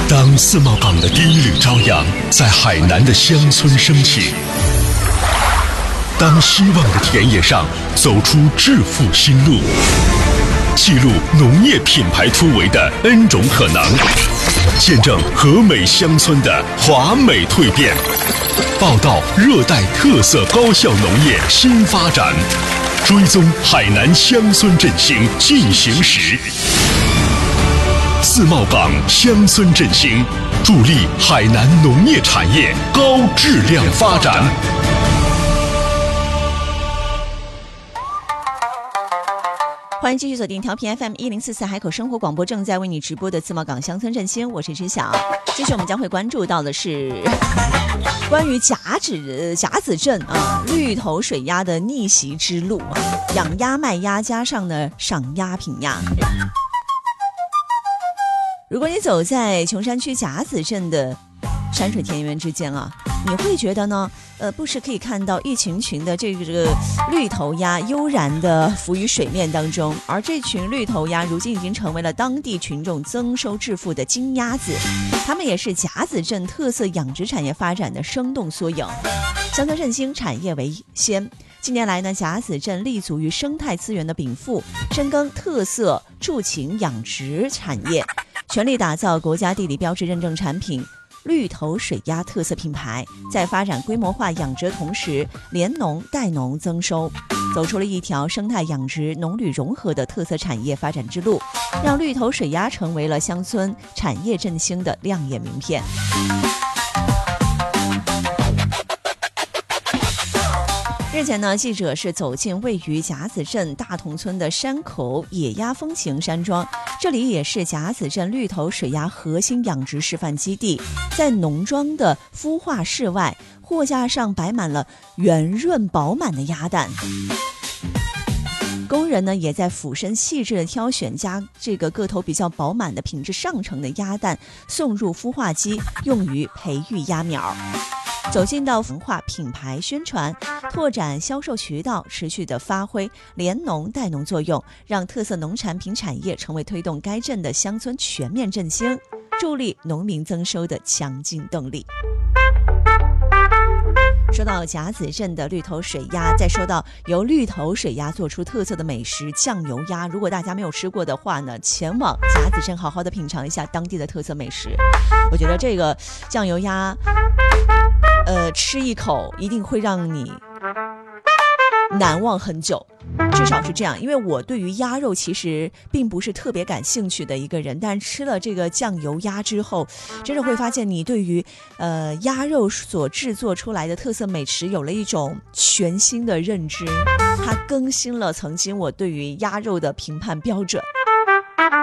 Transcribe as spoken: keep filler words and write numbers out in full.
当自贸港的第一缕朝阳在海南的乡村升起，当希望的田野上走出致富新路，记录农业品牌突围的 N 种可能，见证和美乡村的华美蜕变，报道热带特色高效农业新发展，追踪海南乡村振兴进行时。自贸港乡村振兴，助力海南农业产业高质量发展。 欢迎继续锁定调频 F M 一零四四海口生活广播，正在为你直播的自贸港乡村振兴，我是知晓。接着我们将会关注到的是关于甲子甲子镇啊绿头水鸭的逆袭之路啊，养鸭卖鸭加上呢赏鸭品鸭。如果你走在琼山区甲子镇的山水田园之间啊，你会觉得呢，呃，不时可以看到一群群的这个这个绿头鸭悠然地浮于水面当中，而这群绿头鸭如今已经成为了当地群众增收致富的金鸭子，它们也是甲子镇特色养殖产业发展的生动缩影。乡村振兴，产业为先。近年来呢，甲子镇立足于生态资源的禀赋，深耕特色畜禽养殖产业，全力打造国家地理标志认证产品绿头水鸭特色品牌，在发展规模化养殖的同时，联农带农增收，走出了一条生态养殖农旅融合的特色产业发展之路，让绿头水鸭成为了乡村产业振兴的亮眼名片。日前呢，记者是走进位于甲子镇大同村的山口野鸭风情山庄，这里也是甲子镇绿头水鸭核心养殖示范基地。在农庄的孵化室外，货架上摆满了圆润饱满的鸭蛋，工人呢也在俯身细致的挑选加这个个头比较饱满的品质上乘的鸭蛋，送入孵化机，用于培育鸭苗。走进到文化品牌宣传，拓展销售渠道，持续的发挥联农带农作用，让特色农产品产业成为推动该镇的乡村全面振兴、助力农民增收的强劲动力。说到甲子镇的绿头水鸭，再说到由绿头水鸭做出特色的美食酱油鸭，如果大家没有吃过的话呢，前往甲子镇好好的品尝一下当地的特色美食。我觉得这个酱油鸭呃，吃一口一定会让你难忘很久，至少是这样。因为我对于鸭肉其实并不是特别感兴趣的一个人，但吃了这个酱油鸭之后，真的会发现你对于呃鸭肉所制作出来的特色美食有了一种全新的认知，它更新了曾经我对于鸭肉的评判标准。